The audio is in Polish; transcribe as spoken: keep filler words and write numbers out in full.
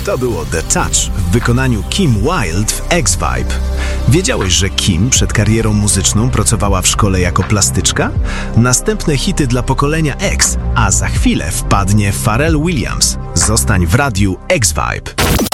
To było The Touch w wykonaniu Kim Wilde w X-Vibe. Wiedziałeś, że Kim przed karierą muzyczną pracowała w szkole jako plastyczka? Następne hity dla pokolenia X, a za chwilę wpadnie Pharrell Williams. Zostań w radiu X-Vibe.